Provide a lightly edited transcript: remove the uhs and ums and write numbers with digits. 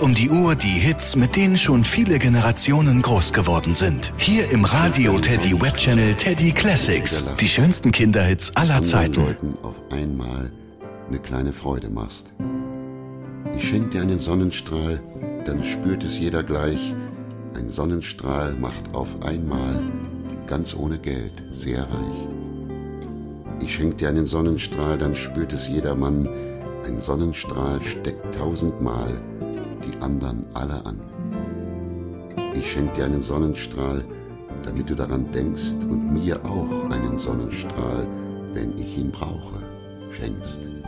um die Uhr die Hits, mit denen schon viele Generationen groß geworden sind. Hier im Radio Teddy Webchannel Teddy Classics. Die schönsten Kinderhits aller Zeiten. Leuten auf einmal eine kleine Freude machst. Ich schenk dir einen Sonnenstrahl, dann spürt es jeder gleich. Ein Sonnenstrahl macht auf einmal, ganz ohne Geld, sehr reich. Ich schenk dir einen Sonnenstrahl, dann spürt es jedermann. Ein Sonnenstrahl steckt 1000-mal die anderen alle an. Ich schenk dir einen Sonnenstrahl, damit du daran denkst und mir auch einen Sonnenstrahl, wenn ich ihn brauche, schenkst.